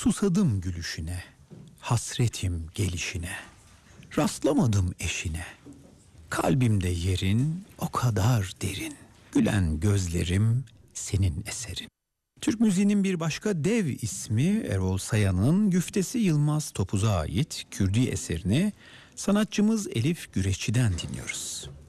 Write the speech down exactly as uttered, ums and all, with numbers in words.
Susadım gülüşüne, hasretim gelişine, rastlamadım eşine. Kalbimde yerin o kadar derin, gülen gözlerim senin eserin. Türk müziğinin bir başka dev ismi Erol Sayan'ın güftesi Yılmaz Topuz'a ait Kürdi eserini sanatçımız Elif Güreşçi'den dinliyoruz.